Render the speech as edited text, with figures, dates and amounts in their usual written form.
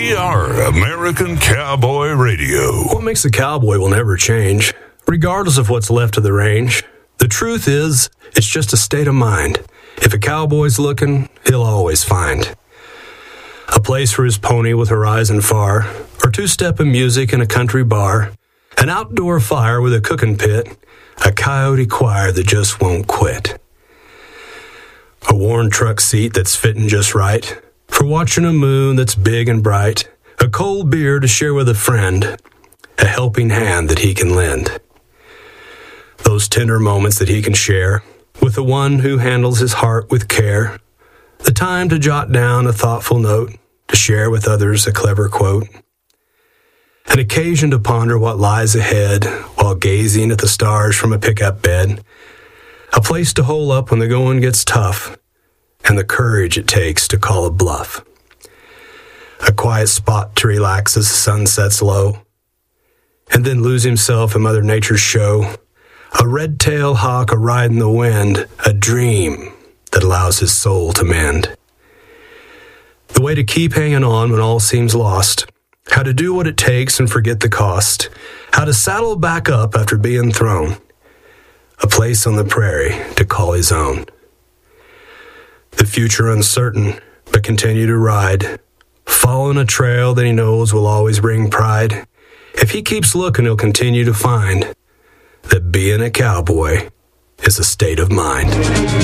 We are American Cowboy Radio. What makes a cowboy will never change, regardless of what's left of the range. The truth is, it's just a state of mind. If a cowboy's looking, he'll always find a place for his pony with horizon far, or two-stepping music in a country bar, an outdoor fire with a cooking pit, a coyote choir that just won't quit, a worn truck seat that's fitting just right for watching a moon that's big and bright, a cold beer to share with a friend, a helping hand that he can lend. Those tender moments that he can share with the one who handles his heart with care, the time to jot down a thoughtful note, to share with others a clever quote, an occasion to ponder what lies ahead while gazing at the stars from a pickup bed, a place to hole up when the going gets tough, and the courage it takes to call a bluff, a quiet spot to relax as the sun sets low, and then lose himself in Mother Nature's show, a red-tailed hawk a-riding the wind, a dream that allows his soul to mend. The way to keep hanging on when all seems lost, how to do what it takes and forget the cost, how to saddle back up after being thrown, a place on the prairie to call his own. The future uncertain, but continue to ride, following a trail that he knows will always bring pride. If he keeps looking, he'll continue to find that being a cowboy is a state of mind.